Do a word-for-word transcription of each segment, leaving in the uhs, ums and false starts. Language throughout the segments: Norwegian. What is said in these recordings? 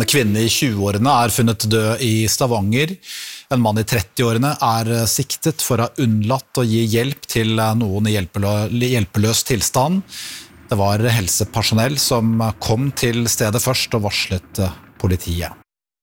kvinne i tjue-årene er funnet død i Stavanger. En mann i tretti-årene er siktet for å ha unnlatt å gi hjelp til noen i hjelpelø- hjelpeløs tilstand. Det var helsepersonell som kom til stedet først og varslet politiet.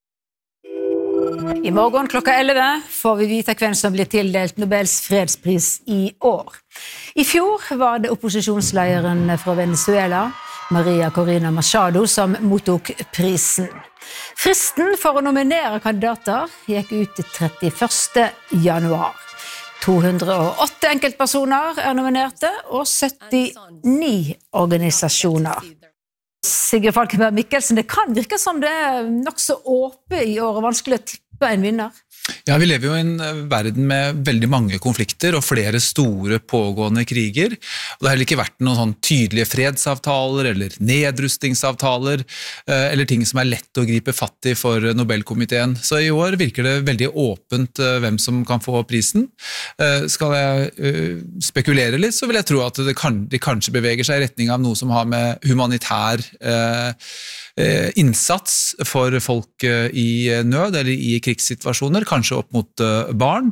I morgen klokka elleve får vi vite hvem som blir tildelt Nobels fredspris i år. I fjor var det opposisjonslederen fra Venezuela, Maria Corina Machado, som mottok prisen. Fristen for å nominere kandidater gikk ut til trettiførste januar. to hundre og åtte enkeltpersoner er nominerte, og syttini organisasjoner. Sigurd Falkenberg Mikkelsen, det kan virke som det er nok så åpent i år, og vanskelig å tippe en vinner. Ja, vi lever jo i en verden med veldig mange konflikter og flere store pågående kriger. Og det har heller ikke vært noen sånn tydelige fredsavtaler eller nedrustningsavtaler eller ting som er lett å gripe fatt i for Nobelkomiteen. Så i år virker det veldig åpent hvem som kan få prisen. Skal jeg spekulere litt, så vil jeg tro at det kan, de kanskje beveger seg i retning av noe som har med humanitær innsats for folk i nød eller i krigssituasjoner, kanskje opp mot barn,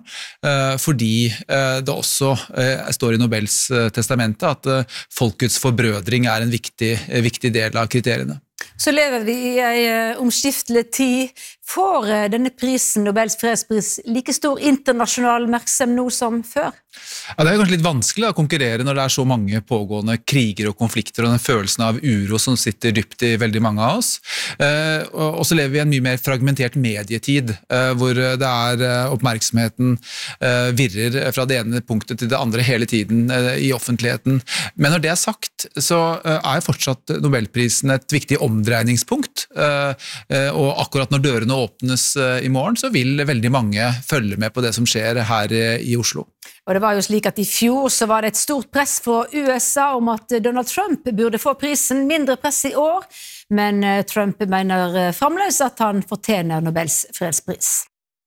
fordi det også står i Nobels testamente at folkets forbrødring er en viktig, viktig del av kriteriene. Så lever vi i en omskiftelig tid. Får denne prisen, Nobels fredspris, like stor internasjonal oppmerksomhet nå som før? Ja, det er kanskje litt vanskelig å konkurrere når det er så mange pågående kriger og konflikter og den følelsen av uro som sitter dypt i veldig mange av oss. Eh, og så lever vi i en mye mer fragmentert medietid, eh, hvor det er eh, oppmerksomheten eh, virrer fra det ene punktet til det andre hele tiden eh, i offentligheten. Men når det er sagt, så eh, er fortsatt Nobelprisen et viktig omdreiningspunkt, eh, eh, og akkurat når dørene åpnes eh, i morgen, så vil veldig mange følge med på det som skjer her eh, i Oslo. Og det var jo slik at i fjor så var det et stort press fra U S A om at Donald Trump burde få prisen, mindre press i år, men Trump mener fremdeles at han fortjener Nobels fredspris.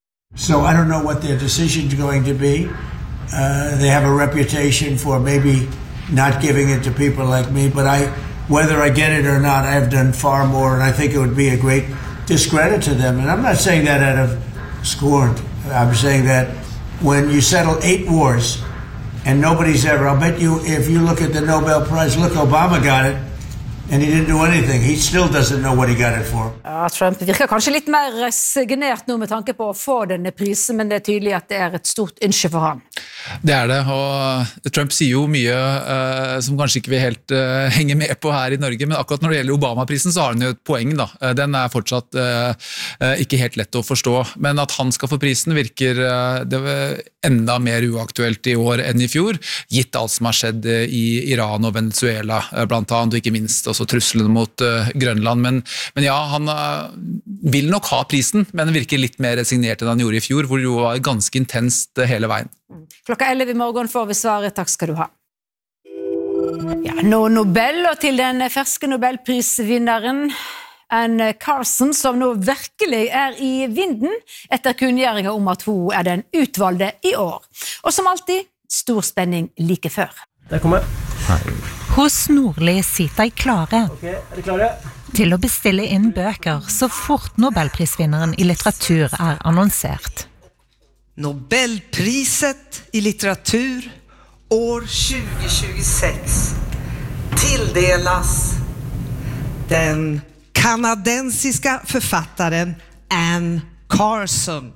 So I don't know what their decision is going to be. Uh, they have a reputation for maybe not giving it to people like me, but I, whether I get it or not, I have done far more, and I think it would be a great discredit to them. And I'm not saying that out of scorn. I'm saying that when you settle eight wars and nobody's ever, I'll bet you if you look at the Nobel Prize, look, Obama got it and he didn't do anything. He still doesn't know what he got it for. Ja, Trump virker kanskje litt mer resignert nå med tanke på å få denne prisen, men det er tydelig at det er et stort ønske for ham. Det er det, og Trump sier jo mye uh, som kanskje ikke vi helt uh, henger med på her i Norge, men akkurat når det gjelder Obama-prisen så har han jo et poeng da. Uh, den er fortsatt uh, uh, ikke helt lett å forstå, men at han skal få prisen virker uh, det var enda mer uaktuelt i år enn i fjor, gitt alt som har skjedd uh, i Iran og Venezuela uh, blant annet, og ikke minst også truslene mot uh, Grønland, men, men ja, han uh, vil nok ha prisen, men virker litt mer resignert enn han gjorde i fjor, hvor det jo var ganske intenst uh, hele veien. Klokka elleve i morgen får vi svaret. Takk skal du ha. Ja, nå Nobel, og til den ferske Nobelprisvinneren Anne Carson, som nå virkelig er i vinden etter kunngjøringen om at hun er den utvalgte i år. Og som alltid, stor spenning like før. Der kommer jeg. Hos Nordli sitter jeg klare. Ok, er dere klare? Til å bestille inn bøker så fort Nobelprisvinneren i litteratur er annonsert. Nobelpriset i litteratur år tjugo tjugosex tilldelas den kanadensiska författaren Anne Carson.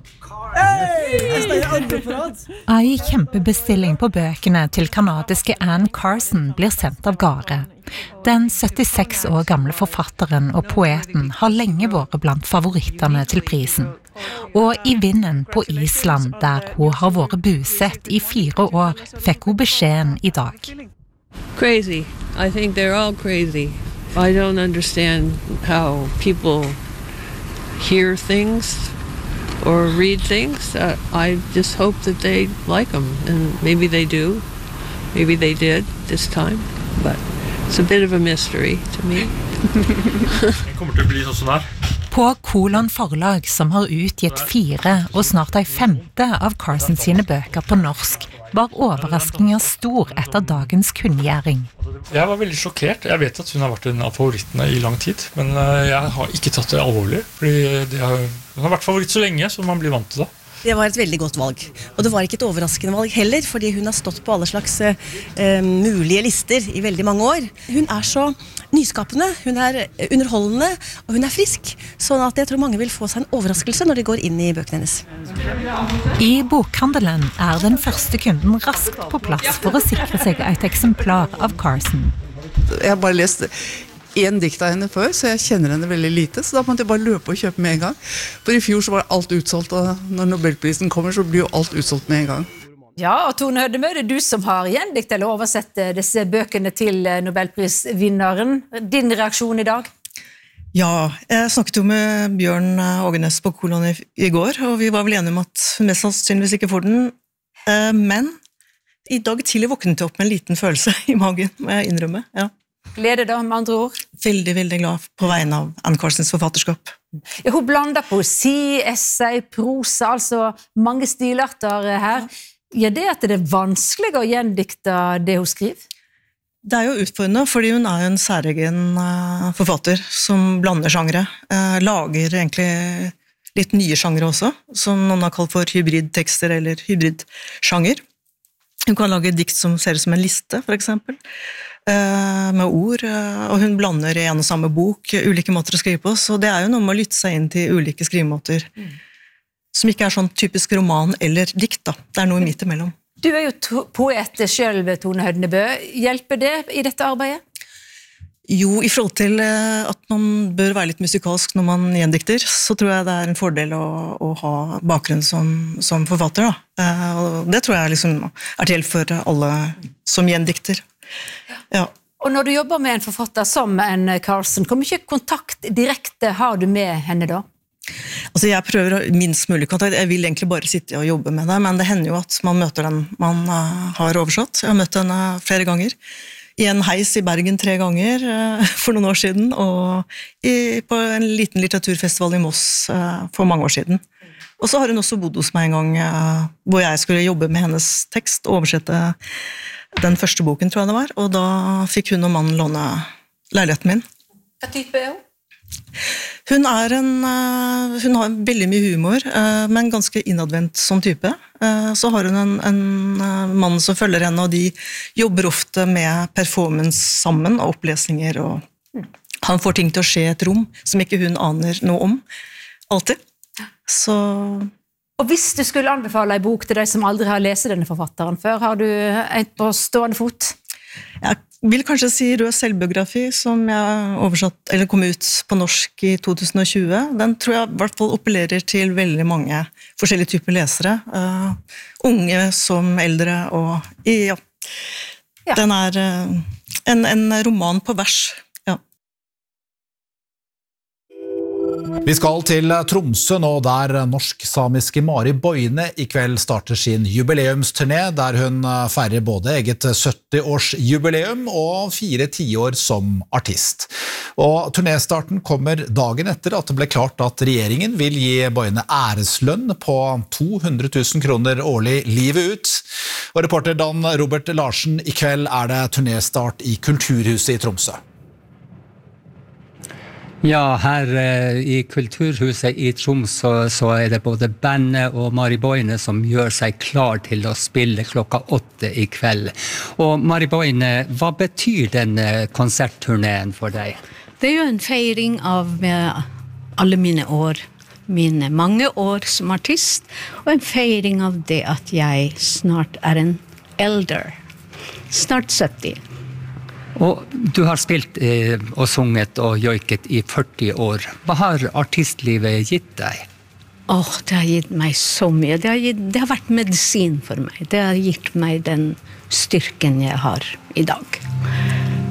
Ei kjempebestilling på bøkene til kanadiske Anne Carson blir sendt av gårde. Den syttiseks år gamle forfatteren og poeten har lenge vært blant favorittene til prisen. Og i vinden på Island, der hun har vært busett i fire år, fikk hun beskjeden i dag. Crazy. I think they're all crazy. I don't understand how people hear things or read things. Uh, I just hope that they like them, and maybe they do. Maybe they did this time, but it's a bit of a mystery to me. Det kommer til å bli sånn som her. På Kolon forlag, som har utgitt fire og snart ei femte av Carson sine bøker på norsk, var overraskingen stor etter dagens kunngjøring. Jeg var veldig sjokkert. Jeg vet at hun har vært en av favorittene i lang tid, men jeg har ikke tatt det alvorlig, fordi det har, hun har vært favoritt så lenge, så man blir vant til det. Det var et veldig godt valg, og det var ikke et overraskende valg heller, fordi hun har stått på alle slags eh, mulige lister i veldig mange år. Hun er så nyskapende, hun er underholdende, og hun er frisk, sånn at jeg tror mange vil få seg en overraskelse når de går inn i bøkene hennes. I bokhandelen er den første kunden raskt på plass for å sikre seg et eksemplar av Carson. Jeg har bare lest en dikt av henne før, så jeg kjenner henne veldig lite, så da måtte jeg bare løpe og kjøpe med en gang. For i fjor så var alt utsolgt, og når Nobelprisen kommer, så blir jo alt utsolgt med en gang. Ja, og Tone Hødemø, det er du som har gjendikt eller oversett disse bøkene til Nobelprisvinneren. Din reaksjon i dag? Ja, jeg snakket jo med Bjørn Ågenes på Kolon i, i går, og vi var vel enige om at hun mest sannsynligvis ikke får den, men i dag tidlig våknet jeg opp med en liten følelse i magen, må jeg innrømme, ja. Gleder da, med andre ord? Veldig, veldig glad på vegne av Anne Carsons forfatterskap. Ja, hun blander poesi, essay, prosa, altså mange stilarter her. Gjør det at det er vanskelig å gjendikte det hun skriver? Det er jo utfordrende, fordi hun er jo en særegen forfatter som blander sjangre. Lager egentlig litt nye sjangre også, som noen har kalt for hybridtekster eller hybridsjanger. Hun kan lage dikt som ser ut som en liste, for eksempel, med ord, og hun blander i en og samme bok ulike måter å skrive på, så det er jo noe med å lytte seg inn til ulike skrivemåter, mm. som ikke er sånn typisk roman eller dikt da. Det er noe midt imellom. Du er jo poet selv, Tone Hødemø. Hjelper det i dette arbeidet? Jo, i forhold til at man bør være litt musikalsk når man gjendikter, så tror jeg det er en fordel å, å ha bakgrunn som, som forfatter. Da. Og det tror jeg liksom er til for alle som gjendikter. Ja. Og når du jobber med en forfatter som en Carson, hvor mye kontakt direkte har du med henne da? Altså jeg prøver å minst mulig kontakt, jeg vil egentlig bare sitte og jobbe med det, men det hender jo at man møter den man har oversatt. Jeg har møtt henne flere ganger. I en heis i Bergen tre ganger for noen år siden, og i, på en liten litteraturfestival i Moss for mange år siden. Og så har hun også bodd hos meg en gang, hvor jeg skulle jobbe med hennes tekst, og oversette den første boken, tror jeg det var, og da fikk hun og mannen låne leiligheten min. Hva type er hun? Hun er en, hun har veldig mye humor, men ganske innadvendt som type. Så har hun en, en mann som følger henne, og de jobber ofte med performance sammen, og opplesninger, og han får ting til å skje i et rom, som ikke hun aner noe om, alltid. Så... Og hvis du skulle anbefale en bok til deg som aldri har lest denne forfatteren før, har du en på stående fot? Jeg vil kanskje si Rød selvbiografi, som jeg oversatt, eller kom ut på norsk i to tusen og tjue. Den tror jeg i hvert fall appellerer til veldig mange forskjellige typer lesere. Uh, unge som eldre, og ja, ja. Den er uh, en, en roman på vers. Vi skal til Tromsø nå, der norsk-samiske Mari Boine i kveld starter sin jubileumsturné, der hun feirer både eget sytti-årsjubileum og fire tiår som artist. Og turnéstarten kommer dagen etter at det ble klart at regjeringen vil gi Boine æreslønn på to hundre tusen kroner årlig livet ut. Og reporter Dan Robert Larsen, i kveld er det turnérstart i Kulturhuset i Tromsø. Ja, her eh, i Kulturhuset i Tromsø så er det både bandet og Mari Boine som gjør seg klar til å spille klokka åtte i kveld. Og Mari Boine, hva betyr denne konsertturneen for deg? Det er jo en feiring av alle mine år, mine mange år som artist, og en feiring av det at jeg snart er en elder, snart sytti. Og du har spilt eh, og sunget og joiket i førti år. Hva har artistlivet gitt deg? Åh, oh, det har gitt meg så mye. Det har, gitt, det har vært medisin for meg. Det har gitt meg den styrken jeg har i dag.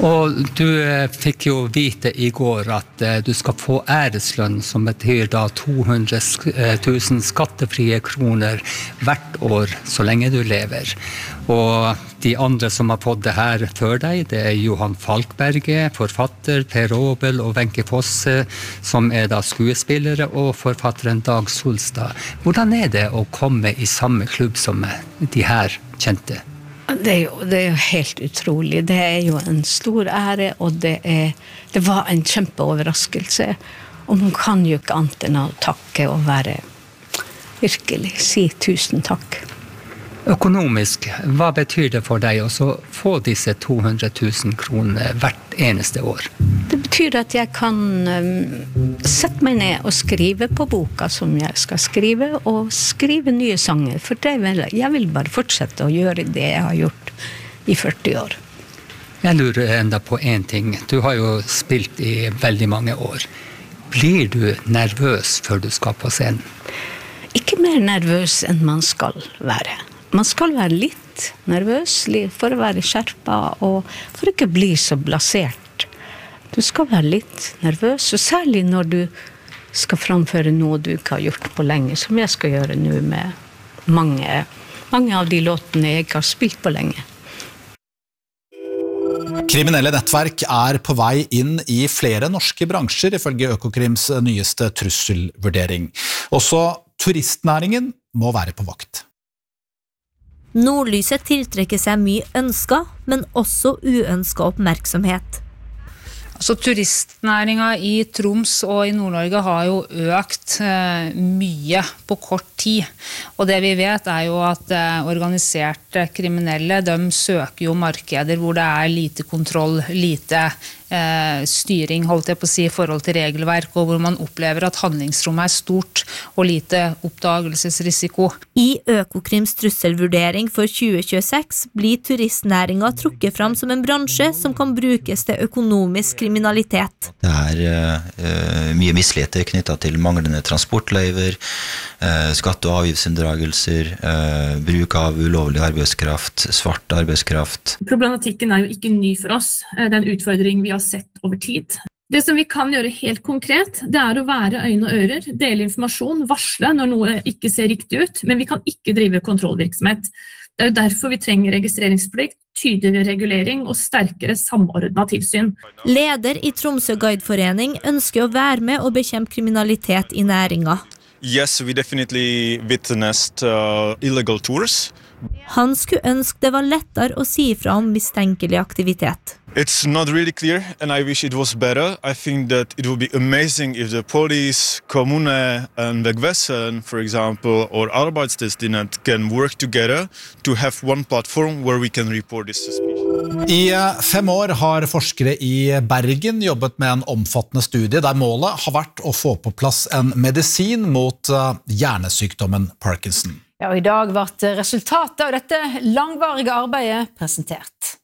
Og du fikk jo vite I går at du skal få æreslønn, som betyr da to hundre tusen skattefrie kroner hvert år, så lenge du lever. Og de andre som har fått det her før deg, det er Johan Falkberge, forfatter, Per Aabel og Wenche Fosse, som er da skuespillere, og forfatteren Dag Solstad. Hvordan er det å komme I samme klubb som de her kjente? Det er, jo, det er jo helt utrolig. Det er jo en stor ære, og det, er, det var en kjempeoverraskelse. Og man kan jo ikke annet enn å takke og være virkelig, si tusen takk. Økonomisk, hva betyr det for deg å få disse to hundre tusen kroner hvert eneste år? Det betyr at jeg kan um, sette meg ned og skrive på boka som jeg skal skrive, og skrive nye sanger, for det vil, jeg vil bare fortsette å gjøre det jeg har gjort I førti år. Jeg lurer enda på en ting. Du har jo spilt I veldig mange år. Blir du nervøs før du skal på scenen? Ikke mer nervøs enn man skal være. Man skal være litt nervøs for å være skjerpet og for ikke å bli så blasert. Du skal være litt nervøs, og særlig når du skal framføre noe du ikke har gjort på lenge, som jeg skal gjøre nå med mange, mange av de låtene jeg ikke har spilt på lenge. Kriminelle nettverk er på vei inn I flere norske bransjer, ifølge Økokrims nyeste trusselvurdering. Også turistnæringen må være på vakt. Nordlyset tiltrekker seg mye ønska, men også uønska oppmerksomhet. Så turistnæringen I Troms og I Nord-Norge har jo økt eh, mye på kort tid. Og det vi vet er jo at eh, organiserte kriminelle, de søker jo markeder hvor det er lite kontroll, lite eh, styring, holdt jeg på å si, I forhold til regelverk, og hvor man opplever at handlingsrommet er stort og lite oppdagelsesrisiko. I Økokrims trusselvurdering for tjue tjueseks blir turistnæringen trukket fram som en bransje som kan brukes til økonomisk kriminalitet. Det er uh, mye misligheter knyttet til manglende transportløyver, uh, skatte- og avgiftsunndragelser, uh, bruk av ulovlig arbeidskraft, svart arbeidskraft. Problematikken er jo ikke ny for oss. Det er en utfordring vi har sett over tid. Det som vi kan gjøre helt konkret, det er å være øyne og ører, dele informasjon, varsle når noe ikke ser riktig ut, men vi kan ikke drive kontrollvirksomhet. Det er jo derfor vi trenger registreringsplikt, tydeligere regulering og sterkere samordnet tilsyn. Leder I Tromsø Guideforening ønsker å være med og bekjempe kriminalitet I næringen. Yes, we definitely witnessed uh, illegal tours. Han skulle ønske det var lettere å si fra om mistenkelig aktivitet. It's not really clear, and I wish it was better. I think that it would be amazing if the police, kommune and Vegvesenet, for example, or Arbeidstilsynet can work together to have one platform where we can report this suspicion. I fem år har forskere I Bergen jobbet med en omfattende studie der målet har vært å få på plass en medisin mot hjernesykdommen Parkinson. Ja, og I dag ble resultatet av dette langvarige arbeidet presentert.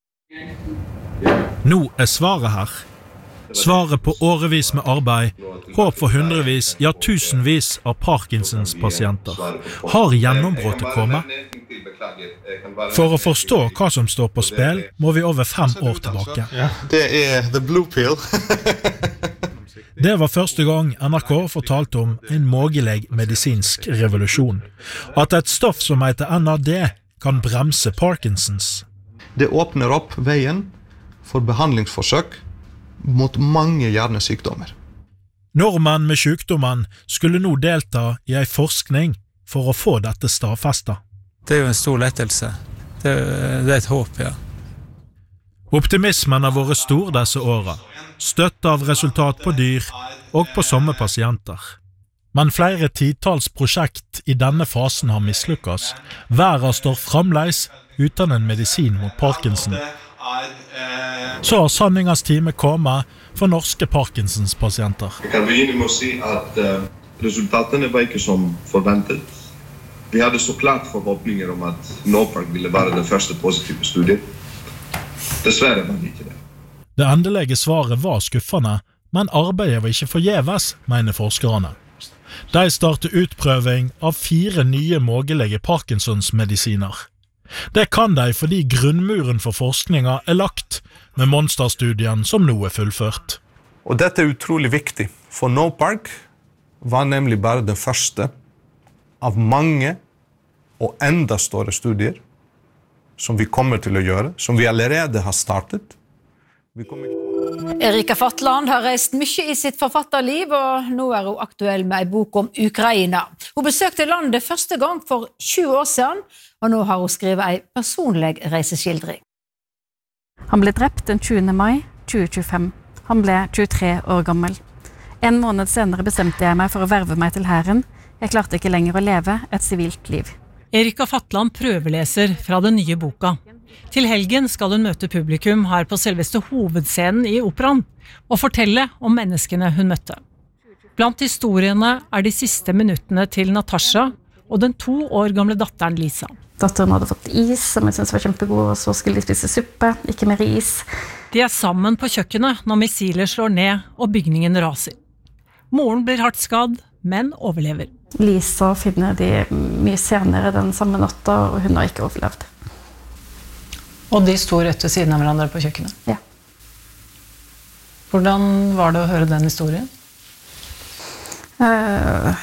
Nå er svaret her. Svaret på årevis med arbeid, håp for hundrevis, ja tusenvis av Parkinsons pasienter. Har gjennombruddet kommet? For å forstå hva som står på spill, må vi over fem år tilbake. Ja, det er the blue pill. Det var første gang N R K fortalte om en mulig medisinsk revolusjon. At et stoff som heter N A D kan bremse Parkinsons. Det åpner opp veien for behandlingsforsøk mot mange hjernesykdommer. Nordmenn med sykdommen skulle nå delta I en forskning for å få dette stadfestet. Det er jo en stor lettelse. Det, det er et håp, ja. Optimismen har vært stor disse årene, støtt av resultat på dyr og på somme pasienter. Men flere titals prosjekt I denne fasen har mislykkes. Verden står fremleis uten en medisin mot Parkinson. Så har sanningens time kommet for norske Parkinsons pasienter. Jeg kan begynne med å si at uh, resultatene var ikke som forventet. Vi hadde så klart forhåpninger om at Norpark ville være den første positive studien. Dessverre var det ikke det. Det endelige svaret var skuffende, men arbeidet var ikke forgjeves, mener forskerne. De startet utprøving av fire nye mulige Parkinsons-medisiner. Det kan de fordi grunnmuren for forskninga er lagt, med monsterstudien som nå er fullført. Og dette er utrolig viktig, for NOPARK var nemlig bare den første av mange og enda større studier som vi kommer til å gjøre, som vi allerede har startet. Vi kommer... Erika Fatland har reist mye i sitt forfatterliv, og nå er hun aktuell med en bok om Ukraina. Hun besøkte landet første gang for tjue år siden, og nå har hun skrevet en personlig reiseskildring. Han ble drept den tjuende mai tjue tjuefem. Han ble tjuetre år gammel. En måned senere bestemte jeg meg for å verve meg til hæren. Jeg klarte ikke lenger å leve et sivilt liv. Erika Fatland prøveleser fra den nye boka. Til helgen skal hun møte publikum her på selveste hovedscenen i operaen, og fortelle om menneskene hun møtte. Blant historiene er de siste minuttene til Natasha og den to år gamle datteren Lisa. Datteren hadde fått is, som jeg synes var kjempegod, og så skulle de spise suppe, ikke mer is. De er sammen på kjøkkenet når missiler slår ned og bygningen raser. Moren blir hardt skadd, men overlever. Lisa finner de mye senere den samme natta, og hun har ikke overlevd. Og de sto rett ved siden av hverandre på kjøkkenet? Ja. Hvordan var det å høre den historien? Uh...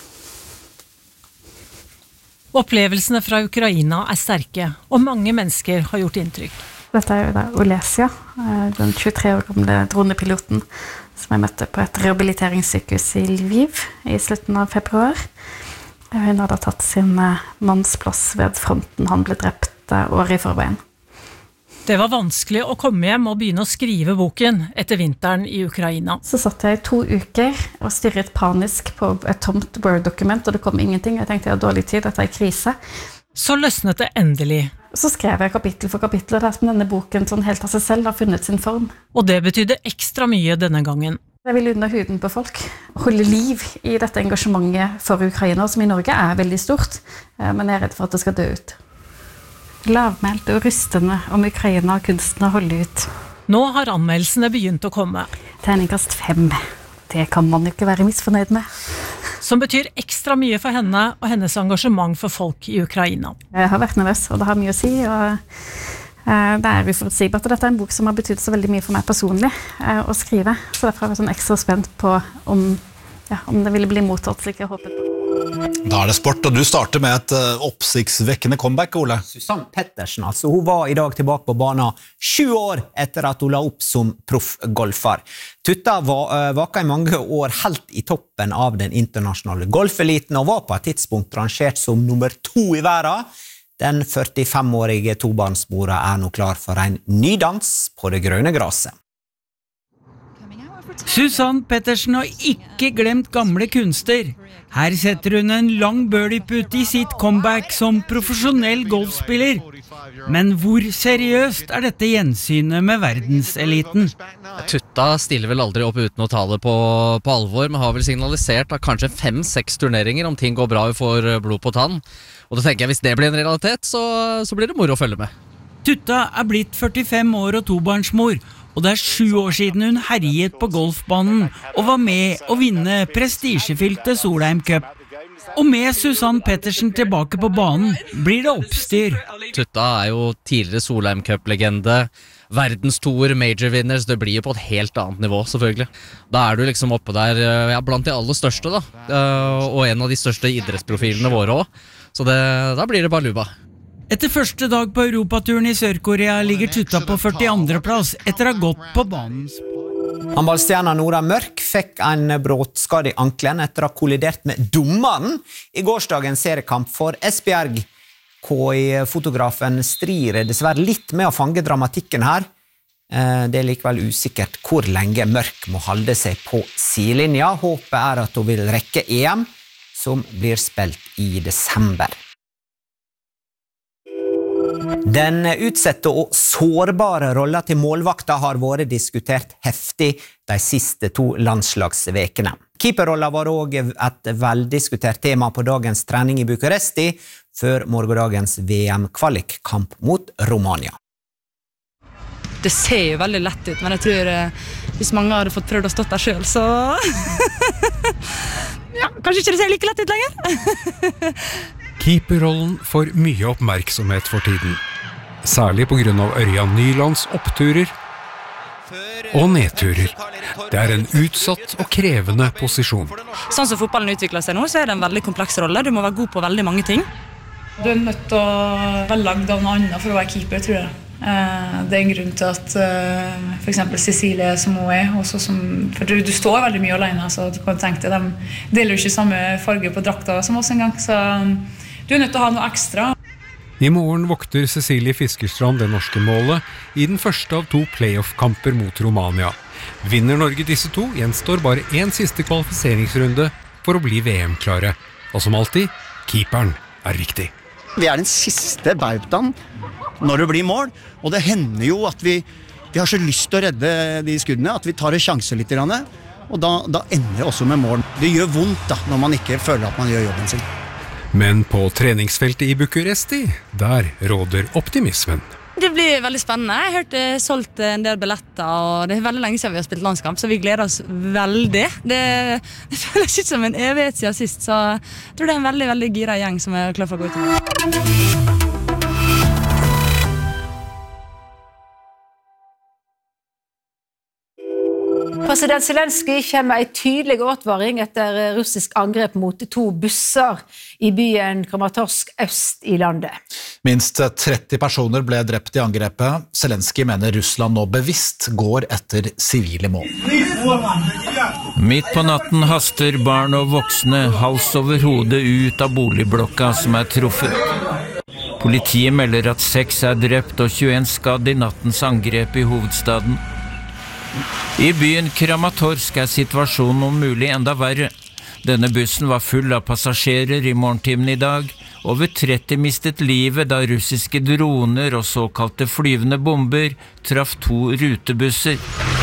Opplevelsene fra Ukraina er sterke, og mange mennesker har gjort inntrykk. Dette er jo da Olesia, den tjuetre år gamle dronepiloten, som jeg møtte på et rehabiliteringssykehus i Lviv i slutten av februar. Hun hadde tatt sin mannsplass ved fronten. Han ble drept året i forveien. Det var vanskelig å komme hjem og begynne å skrive boken etter vinteren i Ukraina. Så satt jeg i to uker og stirret panisk på et tomt Word-dokument, og det kom ingenting. Jeg tenkte jeg har dårlig tid, dette er krise. Så løsnet det endelig. Så skrev jeg kapittel for kapittel, og det er som denne boken sånn helt av seg selv har funnet sin form. Og det betydde ekstra mye denne gangen. Jeg vil under huden på folk. Holde liv i dette engasjementet for Ukraina, som i Norge er veldig stort, men jeg er redd for at det skal dø ut. Lavmælt og rustende om Ukraina og kunsten å holde ut. Nå har anmeldelsene begynt å komme. Terningkast fem. Det kan man jo ikke være misfornøyd med. Som betyr ekstra mye for henne og hennes engasjement for folk i Ukraina. Jeg har vært nervøs, og det har mye å si, og det er uforutsigbart. Dette er en bok som har betydd så veldig mye for meg personlig å skrive, så derfor er jeg sånn ekstra spent på om, ja, om det ville bli mottatt slik jeg håpet på. Da er det sport, og du starter med et oppsiktsvekkende comeback, Ole. Susanne Pettersen, altså. Hun var i dag tilbake på banen sju år etter at hun la opp som proffgolfer. Tutta vaka i mange år helt i toppen av den internasjonale golfeliten, og var på et tidspunkt rangert som nummer to i verden. Den førtifem-årige tobarnsmora er nå klar for en ny dans på det grønne graset. Susanne Pettersen har ikke glemt gamle kunster. Her setter hun en lang birdie-putt i sitt comeback som profesjonell golfspiller. Men hvor seriøst er dette gjensynet med verdenseliten? Tutta stiller vel aldri opp uten å ta det på, på alvor, men har vel signalisert at kanskje fem-seks turneringer om ting går bra og får blod på tann. Og da tenker jeg, hvis det blir en realitet, så, så blir det moro å følge med. Tutta er blitt førtifem år og tobarnsmor, og det er sju år siden hun herjet på golfbanen og var med å vinne prestisjefylte Solheim Cup. Og med Susanne Pettersen tilbake på banen blir det oppstyr. Tutta er jo tidligere Solheim Cup-legende, verdenstoer, major-winners, det blir jo på et helt annet nivå selvfølgelig. Da er du liksom oppe der, ja, blant de aller største da, og en av de største idrettsprofilene våre også. Så det, da blir det baluba. Etter første dag på Europaturen i Sør-Korea ligger Tutta på førtiandre plass etter å ha gått på banen. Håndballstjerna Nora Mørk fikk en bråtskade i ankelen etter å ha kollidert med dommeren i gårsdagens seriekamp for Esbjerg. K I-fotografen strider dessverre litt med å fange dramatikken her. Det er likevel usikkert hvor lenge Mørk må holde seg på sidelinja. Håpet er at hun vil rekke E M, som blir spilt i desember. Den utsette og sårbare rollen til målvakta har vært diskutert heftig de siste to landslagsvekene. Keeperrollen var også et veldiskutert tema på dagens trening i Bucuresti før morgendagens V M-kvalikkamp mot Romania. Det ser jo veldig lett ut, men jeg tror hvis mange hadde fått prøvd å stå der selv, så ja, kanskje ikke det ser like lett ut lenger. Keeperrollen får mye oppmerksomhet for tiden, særlig på grunn av Ørjan Nylands oppturer og nedturer. Det er en utsatt og krevende posisjon. Sånn som fotballen utvikler seg nå, så er det en veldig kompleks rolle. Du må være god på veldig mange ting. Du er nødt til å være lagd av noe annet for å være keeper, tror jeg. Det er en grunn til at for eksempel Cecilie er som hun er, også som, for du, du står veldig mye alene, så du kan tenke deg, de deler jo ikke samme farge på drakta som oss en gang, så du er nødt til å ha noe ekstra. I morgen vokter Cecilie Fiskerstrand det norske målet i den første av to playoff-kamper mot Romania. Vinner Norge disse to, gjenstår bare en siste kvalifiseringsrunde for å bli V M-klare. Og som alltid, keeperen er riktig. Vi er den siste bautaen når det blir mål, og det hender jo at vi, vi har så lyst til å redde de skuddene, at vi tar en sjanse litt, og da, da ender det også med mål. Det gjør vondt da, når man ikke føler at man gjør jobben sin. Men på treningsfeltet i Bucuresti, der råder optimismen. Det blir veldig spennende. Jeg har hørt det solgt en del billetter, og det er veldig lenge siden vi har spilt landskamp, så vi gleder oss veldig. Det, det føles ikke som en evighet siden sist, så jeg tror det er en veldig, veldig gira gjeng som er klar for å gå ut. President Zelensky kommer en tydelig advaring etter russisk angrep mot to busser i byen Kramatorsk øst i landet. Minst tretti personer ble drept i angrepet. Zelensky mener Russland nå bevisst går etter sivile mål. Midt på natten haster barn og voksne hals over hodet ut av boligblokka som er truffet. Politiet melder at seks er drept og tjueen skadd i nattens angrep i hovedstaden. I byen Kramatorsk er situasjonen om mulig enda verre. Denne bussen var full av passasjerer i morgentimen i dag. Over tretti mistet livet da russiske droner og såkalte flyvende bomber traff to rutebusser.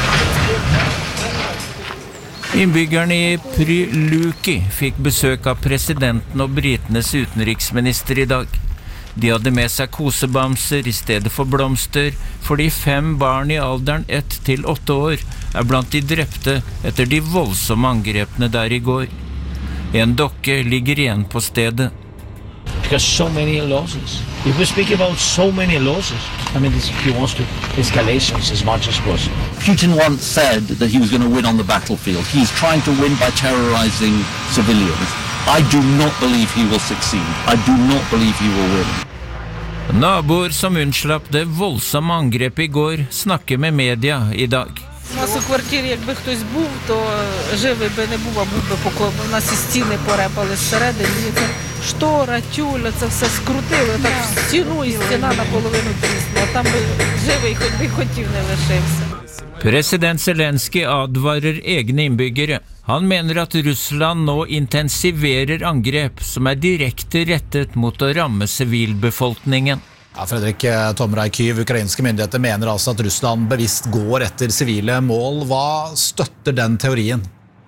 Innbyggerne i Pryluki fikk besøk av presidenten og britenes utenriksminister i dag. De hadde med seg kosebamser i stedet for blomster, fordi fem barn i alderen ett til åtte år er blant de drepte etter de voldsomme angrepene der i går. En dokke ligger igjen på stedet. Because so many losses. If we speak about so many losses, I mean, this, he wants to escalations as much as possible. Putin once said that he was going to win on the battlefield. He's trying to win by terrorizing civilians. I do not believe he will succeed. I do not believe he will win. Naboer som unnslapp det voldsomme angrepet i går snakker med media i dag. У нас у квартирі, якби хтось був, то живий би не був, а був би покой. У нас і стіни порепали зсередині. Це штора, тюля, це все скрутили. Так в стіну і стіна наполовину трісла. Там би живий хоч би хотів не лишився. President Zelensky advarer egne innbyggere. Han mener at Russland nå intensiverer angrep som er direkte rettet mot å ramme sivilbefolkningen. Ja, Fredrik Tomrei Kyv, ukrainske myndigheter mener altså at Russland bevisst går etter sivile mål. Hva støtter den teorien?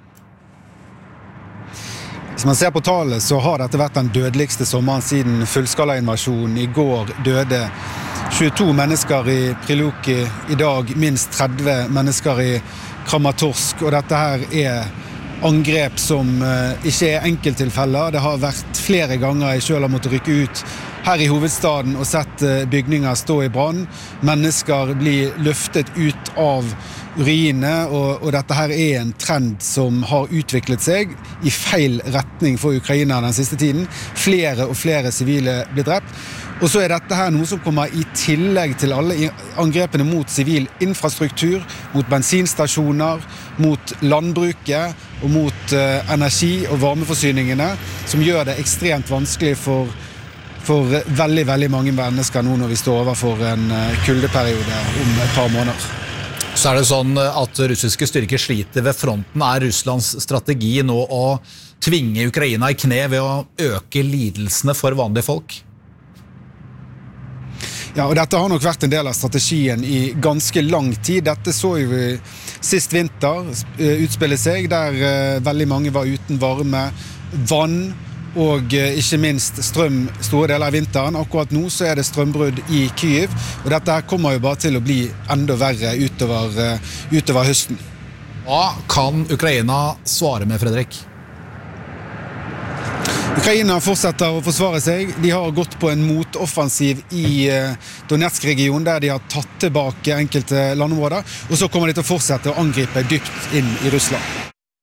Hvis man ser på tallet, så har dette vært den dødeligste sommeren siden fullskalainvasjonen. I går døde tjueto mennesker i Pryluki, i dag minst tretti mennesker i Kramatorsk, og dette her er angrep som ikke er enkelttilfeller. Det har vært flere ganger jeg selv har måttet rykke ut her i hovedstaden og sett bygninger stå i brann. Mennesker blir løftet ut av ruinene, og, og dette her er en trend som har utviklet seg i feil retning for Ukraina den siste tiden. Flere og flere sivile blir drept. Og så er dette her noe som kommer i tillegg til alle angrepene mot sivil infrastruktur, mot bensinstasjoner, mot landbruket og mot uh, energi- og varmeforsyningene, som gjør det ekstremt vanskelig for, for veldig, veldig mange mennesker nå når vi står overfor en uh, kuldeperiode om et par måneder. Så er det sånn at russiske styrker sliter ved fronten. Er Russlands strategi nå å tvinge Ukraina i kne ved å øke lidelsene for vanlige folk? Ja, og dette har nok vært en del av strategien i ganske lang tid. Dette så jo vi sist vinter utspille seg, der veldig mange var uten varme, vann og ikke minst strøm store deler av vinteren. Akkurat nå så er det strømbrudd i Kyiv, og dette her kommer jo bare til å bli enda verre utover, utover høsten. Hva kan Ukraina svare med, Fredrik? Ukraina fortsetter å forsvare seg. De har gått på en motoffensiv i Donetsk-regionen, der de har tatt tilbake enkelte landområder, og så kommer de til å fortsette å angripe dypt inn i Russland.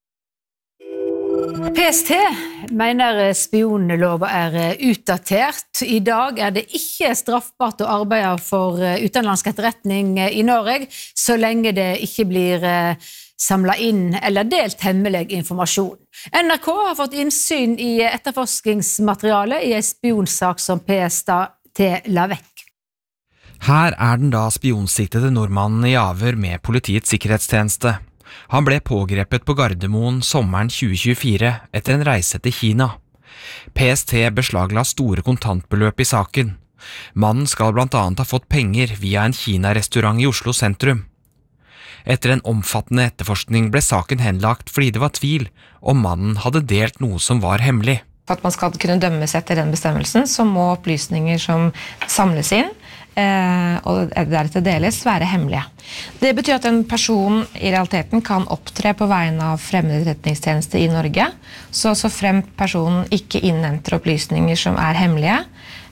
P S T mener spionlova er utdatert. I dag er det ikke straffbart å arbeide for utenlandsk etterretning i Norge, så lenge det ikke blir samlet inn eller delt hemmelig informasjon. N R K har fått innsyn i etterforskningsmateriale i en spionsak som P S T la vekk. Her er den da spionsiktede nordmannen i avhør med Politiets sikkerhetstjeneste. Han ble pågrepet på Gardermoen sommeren tjue tjuefire etter en reise til Kina. P S T beslagla store kontantbeløp i saken. Mannen skal blant annet ha fått penger via en Kina-restaurant i Oslo sentrum. Etter en omfattende etterforskning ble saken henlagt fordi det var tvil om mannen hadde delt noe som var hemmelig. For at man skal kunne dømmes etter den bestemmelsen, så må opplysninger som samles inn eh, og deretter deles være hemmelige. Det betyr at en person i realiteten kan opptre på vegne av fremmede etterretningstjeneste i Norge, så, så frem personen ikke innhenter opplysninger som er hemmelige,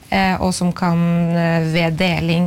og som kan ved deling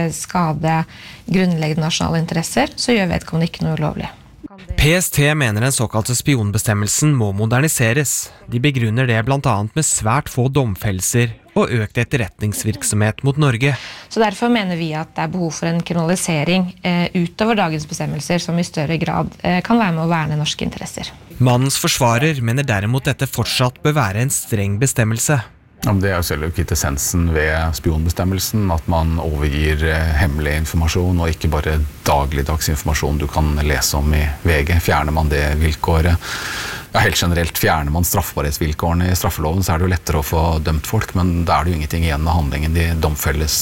skade grunnleggende nasjonale interesser, så gjør vedkommende ikke noe ulovlig. P S T mener den såkalte spionbestemmelsen må moderniseres. De begrunner det blant annet med svært få domfellelser og økt etterretningsvirksomhet mot Norge. Så derfor mener vi at det er behov for en kriminalisering eh, utover dagens bestemmelser, som i større grad eh, kan være med å verne norske interesser. Mannens forsvarer mener derimot dette fortsatt bør være en streng bestemmelse. Ja, det er jo selv kvintessensen ved spionbestemmelsen, at man overgir hemmelig informasjon, og ikke bare dagligdags informasjon du kan lese om i V G. Fjerner man det vilkåret, ja, helt generelt fjerner man straffbarhetsvilkårene i straffeloven, så er det jo lettere å få dømt folk, men da er det jo ingenting igjen av handlingen de domfelles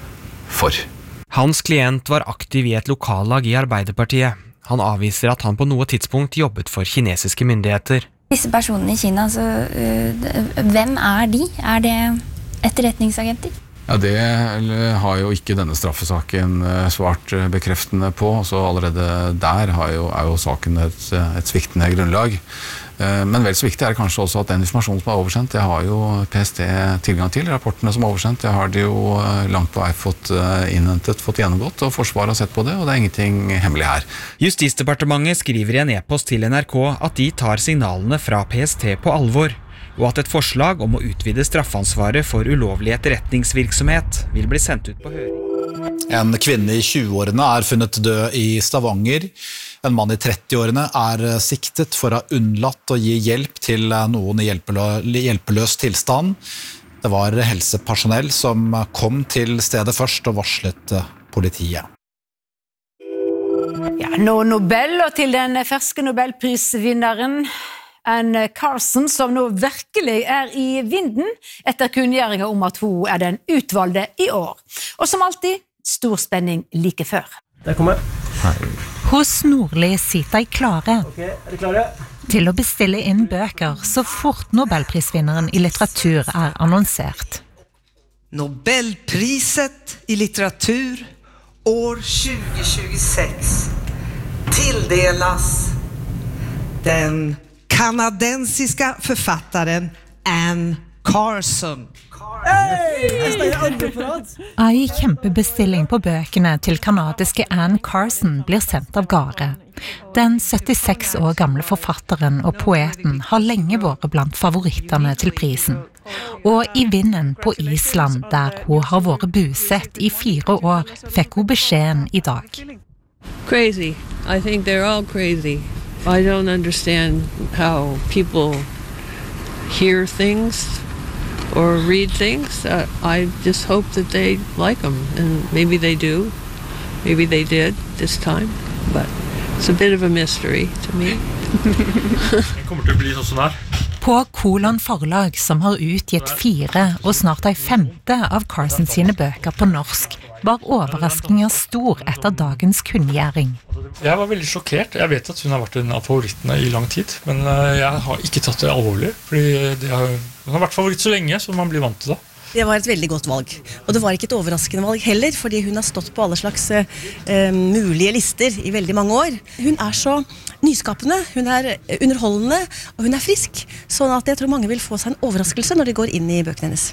for. Hans klient var aktiv i et lokallag i Arbeiderpartiet. Han avviser at han på noe tidspunkt jobbet for kinesiske myndigheter. Disse personene i Kina, så, uh, hvem er de? Er det etterretningsagenter? Ja, det har jo ikke denne straffesaken svart bekreftende på, så allerede der har jo, er jo saken et, et sviktende grunnlag. Men vel så viktig er det kanskje også at den informasjonen som er oversendt, det har jo P S T tilgang til. Rapportene som er oversendt, det har de jo langt på vei fått innhentet, fått gjennomgått, og Forsvaret har sett på det, og det er ingenting hemmelig her. Justisdepartementet skriver i en e-post til N R K at de tar signalene fra P S T på alvor, og at et forslag om å utvide straffansvaret for ulovlig etterretningsvirksomhet vil bli sendt ut på høring. En kvinne i tjueårene er funnet død i Stavanger. En mann i trettiårene er siktet for å ha unnlatt å gi hjelp til noen i hjelpeløs tilstand. Det var helsepersonell som kom til stedet først og varslet politiet. Ja, nå Nobel, og til den ferske Nobelprisvinneren Anne Carson, som nå virkelig er i vinden etter kunngjøringen om at hun er den utvalgte i år. Og som alltid, stor spenning like før. Der kommer. Hos Nordli sitter jeg klare. Ok, er dere klare? Til å bestille inn bøker så fort Nobelprisvinneren i litteratur er annonsert. Nobelpriset i litteratur år tjue tjueseks tilldelas den kanadensiska författaren Anne Carson. Ei kjempebestilling på bøkene til kanadiske Anne Carson blir sendt av gårde. Den syttiseks år gamle forfatteren og poeten har lenge vært blant favorittene til prisen. Og i vinden på Island, der hun har vært busett i fire år, fikk hun beskjeden i dag. Crazy. I think they're all crazy. I don't understand how people hear things or read things. Uh, I just hope that they like them, and maybe they do. Maybe they did this time, but it's a bit of a mystery to me. Det kommer til å bli sånn som her. På Kolon forlag, som har utgitt fire og snart ei femte av Carson sine bøker på norsk, var overraskingen stor etter dagens kunngjøring. Jeg var veldig sjokkert. Jeg vet at hun har vært en av favorittene i lang tid, men jeg har ikke tatt det alvorlig, fordi det har, hun har vært favoritt så lenge, så man blir vant til det. Det var et veldig godt valg, og det var ikke et overraskende valg heller, fordi hun har stått på alle slags eh, mulige lister i veldig mange år. Hun er så nyskapende, hun er underholdende, og hun er frisk, sånn at jeg tror mange vil få seg en overraskelse når de går inn i bøkene hennes.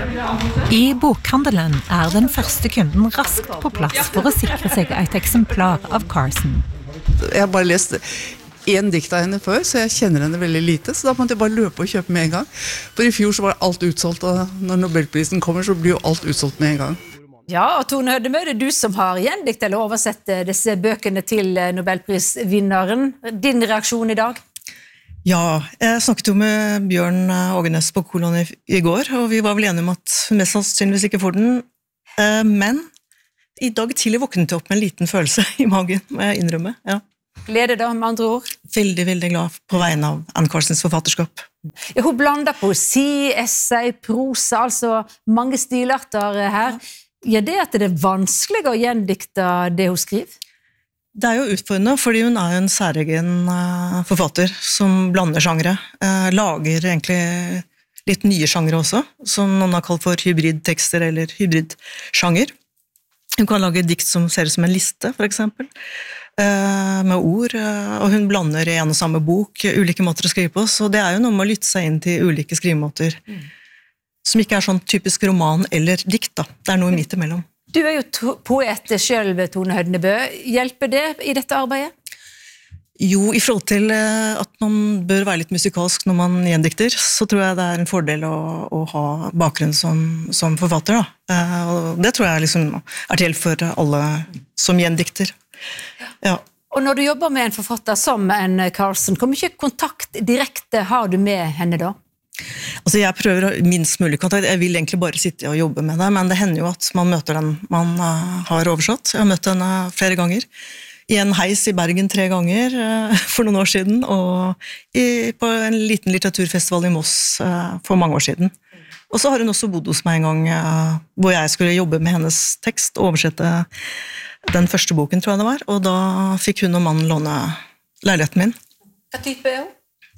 I bokhandelen er den første kunden raskt på plass for å sikre seg et eksemplar av Carson. Jeg har bare lest en dikt av henne før, så jeg kjenner henne veldig lite, så da måtte jeg bare løpe og kjøpe med en gang. For i fjor så var alt utsolgt, og når Nobelprisen kommer, så blir jo alt utsolgt med en gang. Ja, og Tone Hødemø, det er du som har gjendikt eller oversett disse bøkene til Nobelprisvinneren. Din reaksjon i dag? Ja, jeg snakket jo med Bjørn Ågenes på Kolon i, i går, og vi var vel enige om at hun mest sannsynligvis ikke får den, men i dag tidlig våknet jeg opp med en liten følelse i magen, må jeg innrømme, ja. Glede da, med andre ord? Veldig, veldig glad på vegne av Anne Carsons forfatterskap. Ja, hun blander poesi, essay, prosa, altså mange stilarter her. Gjør det at det er vanskelig å gjendikte det hun skriver? Det er jo utfordrende, fordi hun er jo en særegen uh, forfatter som blander sjangre. Uh, lager egentlig litt nye sjangre også, som noen har kalt for hybridtekster eller hybridsjanger. Hun kan lage dikt som ser ut som en liste, for eksempel. Med ord, og hun blander i en og samme bok ulike måter å skrive på, så det er jo noe med å lytte seg inn til ulike skrivemåter mm. som ikke er sånn typisk roman eller dikt da, det er noe midt imellom. Du er jo poet selv, Tone Hødemø. Hjelper det i dette arbeidet? Jo, i forhold til at man bør være litt musikalsk når man gjendikter, så tror jeg det er en fordel å, å ha bakgrunn som, som forfatter da. Og det tror jeg liksom er til for alle som gjendikter. Ja. Og når du jobber med en forfatter som en Carson, hvor mye kontakt direkte har du med henne da? Altså jeg prøver å minst mulig kontakt, jeg vil egentlig bare sitte og jobbe med det, men det hender jo at man møter den man har oversatt. Jeg har møtt henne flere ganger, i en heis i Bergen tre ganger for noen år siden, og i, på en liten litteraturfestival i Moss for mange år siden. Og så har hun også bodd hos meg en gang, hvor jeg skulle jobbe med hennes tekst, og oversette den første boken, tror jeg det var, og da fikk hun og mannen låne leiligheten min. Hva type er hun?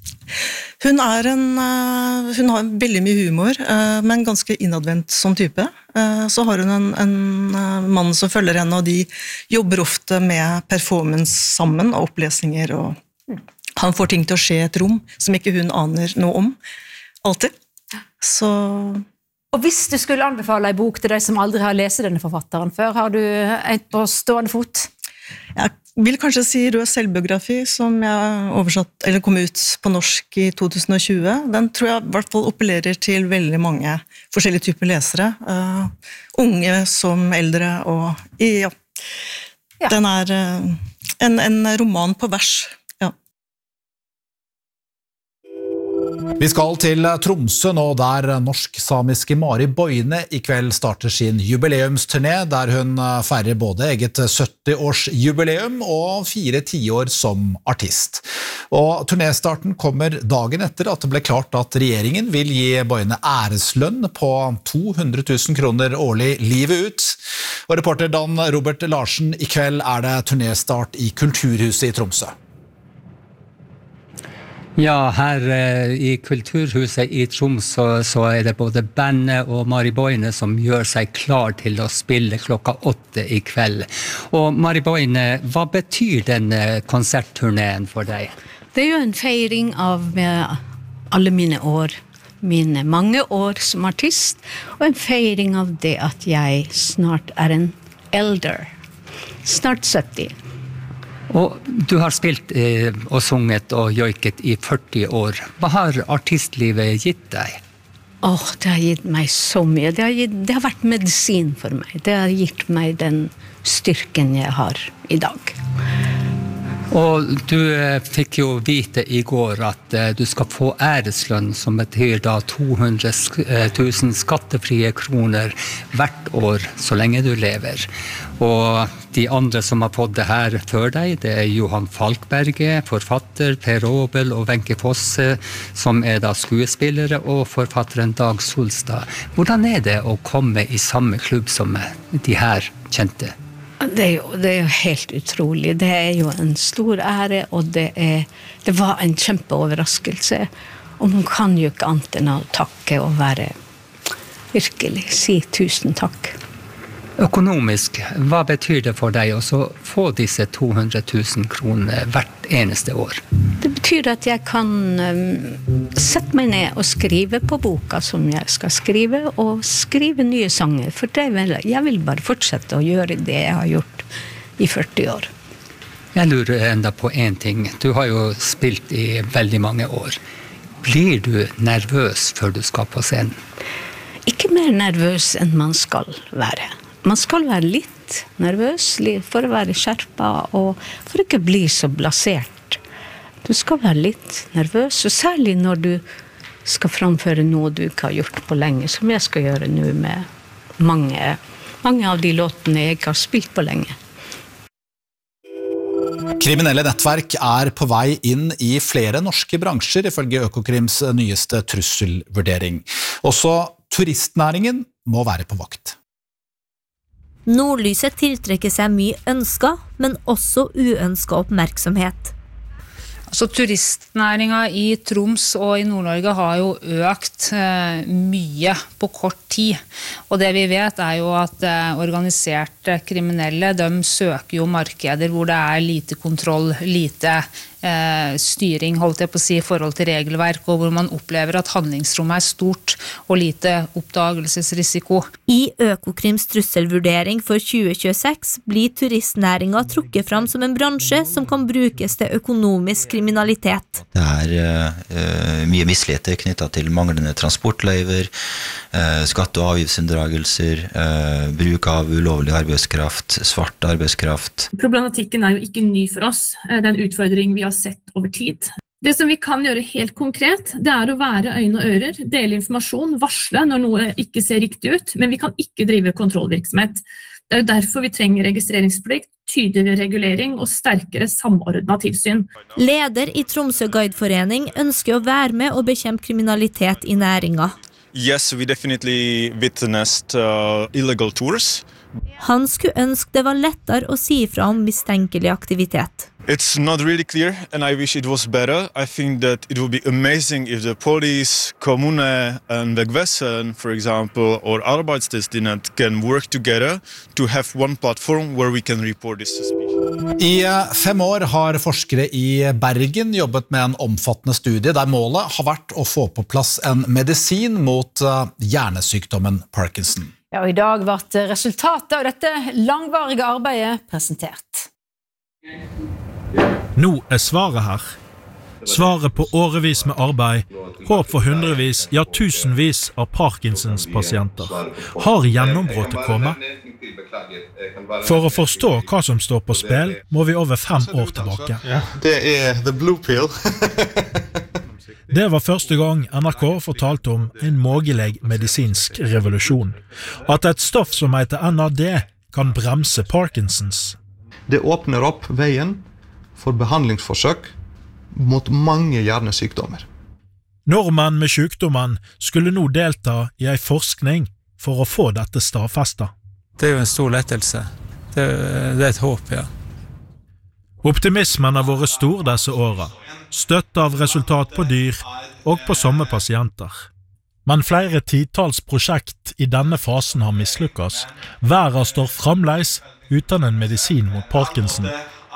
Hun er en, hun har veldig mye humor, men ganske innadvendt som type. Så har hun en, en mann som følger henne, og de jobber ofte med performance sammen, og opplesninger, og han får ting til å skje i et rom, som ikke hun aner noe om, alltid. Så... Og hvis du skulle anbefale en bok til deg som aldri har lest denne forfatteren før, har du en på stående fot? Jeg vil kanskje si Rød selvbiografi, som jeg oversatt, eller kom ut på norsk i to tusen og tjue. Den tror jeg i hvert fall appellerer til veldig mange forskjellige typer lesere. Uh, unge som eldre, og ja, ja. Den er uh, en, en roman på vers. Vi skal til Tromsø nå, der norsk-samiske Mari Boine i kveld starter sin jubileumsturné, der hun feirer både eget sytti-årsjubileum og fire tiår som artist. Og turnéstarten kommer dagen etter at det ble klart at regjeringen vil gi Boine æreslønn på to hundre tusen kroner årlig livet ut. Og reporter Dan Robert Larsen, i kveld er det turnérstart i Kulturhuset i Tromsø. Ja, her eh, i Kulturhuset i Tromsø så er det både bandet og Mari Boine som gjør seg klar til å spille klokka åtte i kveld. Og Mari Boine, hva betyr denne konsertturneen for deg? Det er jo en feiring av alle mine år, mine mange år som artist, og en feiring av det at jeg snart er en elder, snart sytti. Og du har spilt eh, og sunget og joiket i førti år. Hva har artistlivet gitt deg? Åh, oh, det har gitt meg så mye. Det har, gitt, det har vært medisin for meg. Det har gitt meg den styrken jeg har i dag. Og du eh, fikk jo vite i går at eh, du skal få æreslønn, som betyr da to hundre tusen skattefrie kroner hvert år, så lenge du lever. Og de andre som har fått det her før deg, det er Johan Falkberget, forfatter, Per Aabel og Wenche Fosse, som er da skuespillere, og forfatteren Dag Solstad. Hvordan er det å komme i samme klubb som de her kjente? Det er, jo, det er jo helt utrolig. Det er jo en stor ære, og det, er, det var en kjempeoverraskelse. Og man kan jo ikke annet enn å takke og være virkelig si tusen takk. Økonomisk, hva betyr det for deg å få disse to hundre tusen kroner hvert eneste år? Det betyr at jeg kan um, sette meg ned og skrive på boka som jeg skal skrive, og skrive nye sanger, for det vil, jeg vil bare fortsette å gjøre det jeg har gjort i førti år. Jeg lurer enda på en ting. Du har jo spilt i veldig mange år. Blir du nervøs før du skal på scenen? Ikke mer nervøs enn man skal være. Man skal være litt nervøs for å være skjerpet og for ikke å bli så blasert. Du skal være litt nervøs, og særlig når du skal framføre noe du ikke har gjort på lenge, som jeg skal gjøre nå med mange, mange av de låtene jeg ikke har spilt på lenge. Kriminelle nettverk er på vei inn i flere norske bransjer, ifølge Økokrims nyeste trusselvurdering. Også turistnæringen må være på vakt. Nordlyset tiltrekker seg mye ønska, men også uønska oppmerksomhet. Så turistnæringen i Troms og i Nord-Norge har jo økt eh, mye på kort tid. Og det vi vet er jo at eh, organiserte kriminelle, de søker jo markeder hvor det er lite kontroll, lite eh, styring, holdt jeg på å si, i forhold til regelverk, og hvor man opplever at handlingsrommet er stort og lite oppdagelsesrisiko. I Økokrims trusselvurdering for tjue tjueseks blir turistnæringen trukket fram som en bransje som kan brukes til økonomisk kriminalitet. kriminalitet. Det er uh, mye misligheter knyttet til manglende transportløyver, uh, skatte- og avgiftsunndragelser, uh, bruk av ulovlig arbeidskraft, svart arbeidskraft. Problematikken er jo ikke ny for oss. Det er en utfordring vi har sett over tid. Det som vi kan gjøre helt konkret, det er å være øyne og ører, dele informasjon, varsle når noe ikke ser riktig ut, men vi kan ikke drive kontrollvirksomhet. Det er jo derfor vi trenger registreringsplikt, tydeligere regulering og sterkere samordnet tilsyn. Leder i Tromsø Guideforening ønsker å være med og bekjempe kriminalitet i næringen. Yes, we definitely witnessed uh, illegal tours. Han skulle ønske det var lettere å si fra om mistenkelig aktivitet. It's not really clear, and I wish it was better. I think that it would be amazing if the police, kommune and Vegvesenet, for example, or Arbeidstilsynet can work together to have one platform where we can report this suspicion. I fem år har forskere i Bergen jobbet med en omfattende studie der målet har vært å få på plass en medisin mot hjernesykdommen Parkinson. Ja, og i dag ble resultatet av dette langvarige arbeidet presentert. Nå er svaret her. Svaret på årevis med arbeid, håp for hundrevis, ja tusenvis av Parkinsons pasienter. Har gjennombruddet kommet? For å forstå hva som står på spill, må vi over fem år tilbake. Ja, det er the blue pill. Det var første gang N R K fortalte om en mulig medisinsk revolusjon. At et stoff som heter N A D kan bremse Parkinsons. Det åpner opp veien for behandlingsforsøk mot mange hjernesykdommer. Nordmenn med sykdommen skulle nå delta i en forskning for å få dette stadfestet. Det er jo en stor lettelse. Det, det er et håp, ja. Optimismen har vært stor disse årene, støtt av resultat på dyr og på somme pasienter. Men flere titals prosjekt i denne fasen har mislykkes. Verden står fremdeles uten en medisin mot Parkinson.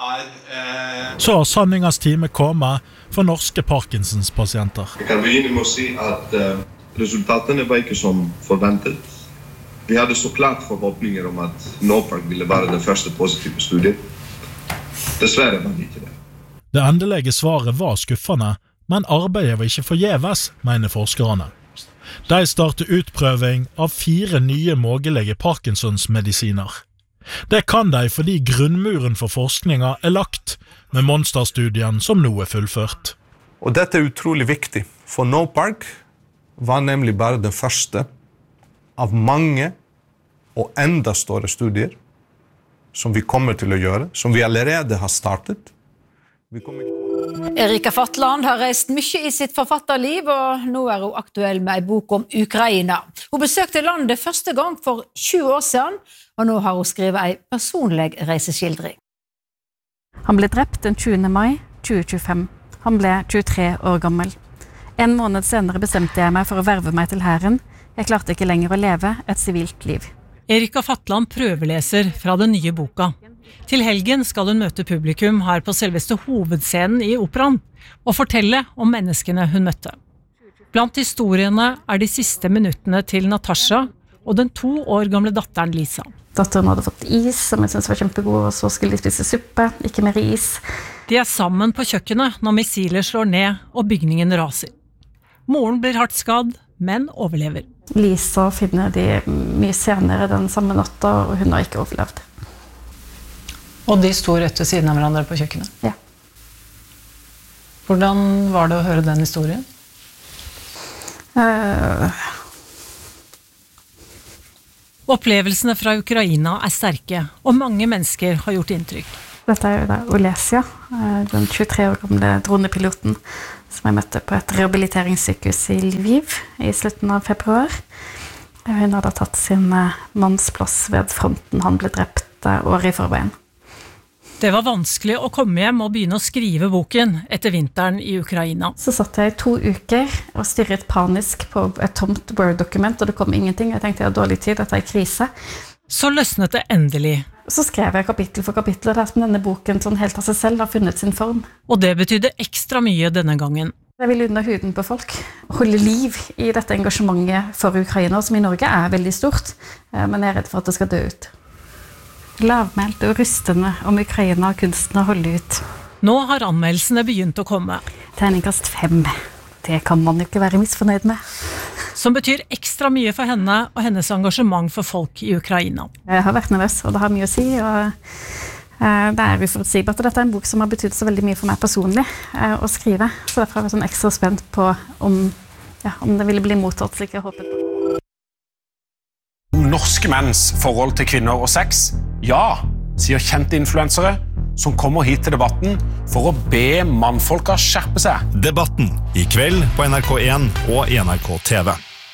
Så har sanningens time kommet for norske Parkinsons pasienter. Jeg kan begynne med å si at uh, resultatene var ikke som forventet. Vi hadde så klart forhåpninger om at Nopark ville være den første positive studien. Dessverre var det ikke det. Det endelige svaret var skuffende, men arbeidet var ikke forgjeves, mener forskerne. De startet utprøving av fire nye mulige Parkinsons-medisiner. Det kan de fordi grunnmuren for forskninga er lagt, med monsterstudien som nå er fullført. Og dette er utrolig viktig, for Nopark var nemlig bare den første av mange og enda større studier som vi kommer til å gjøre, som vi allerede har startet. Vi kommer... Erika Fatland har reist mye i sitt forfatterliv, og nå er hun aktuell med en bok om Ukraina. Hun besøkte landet første gang for tjue år siden, og nå har hun skrevet en personlig reiseskildring. Han ble drept den tjuende mai tjue tjuefem. Han ble tjuetre år gammel. En måned senere bestemte jeg meg for å verve meg til hæren. Jeg klarte ikke lenger å leve et sivilt liv. Erika Fatland prøveleser fra den nye boka. Til helgen skal hun møte publikum her på selveste hovedscenen i operaen og fortelle om menneskene hun møtte. Blant historiene er de siste minuttene til Natasha og den to år gamle datteren Lisa. Datteren hadde fått is, som jeg synes var kjempegod, og så skulle de spise suppe, ikke mer is. De er sammen på kjøkkenet når missiler slår ned og bygningen raser. Moren blir hardt skadd, men overlever. Lisa finner de mye senere den samme natta, og hun har ikke overlevd. Og de sto rett ved siden av hverandre på kjøkkenet? Ja. Hvordan var det å høre den historien? Uh... Opplevelsene fra Ukraina er sterke, og mange mennesker har gjort inntrykk. Dette er jo da Olesia, den tjuetre år gamle dronepiloten som jeg møtte på et rehabiliteringssykehus i Lviv i slutten av februar. Hun hadde tatt sin mannsplass ved fronten. Han ble drept året i forveien. Det var vanskelig å komme hjem og begynne å skrive boken etter vinteren i Ukraina. Så satt jeg i to uker og stirret panisk på et tomt Word-dokument, og det kom ingenting. Jeg tenkte jeg har dårlig tid, dette er krise. Så løsnet det endelig. Så skrev jeg kapittel for kapittel, og det er som denne boken sånn helt av seg selv har funnet sin form. Og det betydde ekstra mye denne gangen. Jeg vil under huden på folk. Holde liv i dette engasjementet for Ukraina, som i Norge er veldig stort, men jeg er redd for at det skal dø ut. Lavmælt og rustende om Ukraina og kunsten å holde ut. Nå har anmeldelsene begynt å komme. Terningkast fem. Det kan man jo ikke være misfornøyd med. Som betyr ekstra mye for henne og hennes engasjement for folk i Ukraina. Jeg har vært nervøs, og det har mye å si, og det er uforutsigbart. Dette er en bok som har betydd så veldig mye for meg personlig å skrive, så derfor er jeg sånn ekstra spent på om, ja, om det ville bli mottatt slik jeg håpet på. Norske menns forhold til kvinner og sex? Ja, sier kjente influensere som kommer hit til debatten for å be mannfolka skjerpe seg. Debatten i kveld på N R K en og i N R K T V.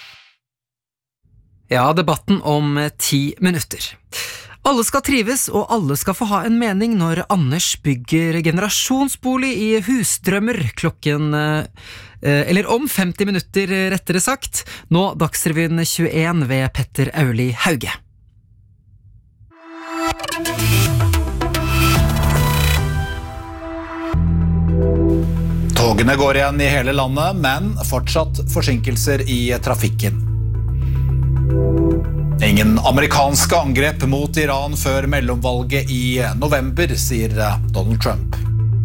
Ja, debatten om ti minutter. Alle skal trives, og alle skal få ha en mening når Anders bygger generasjonsbolig i Husdrømmer klokken, eller om femti minutter rettere sagt, nå Dagsrevyen tjueen ved Petter Auli Hauge. Togene går igjen i hele landet, men fortsatt forsinkelser i trafikken. Ingen amerikanske angrep mot Iran før mellomvalget i november, sier Donald Trump.